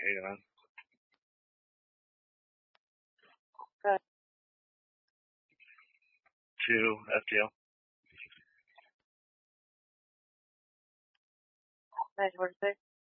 How you doing? Good. 2 FTL. Nice work,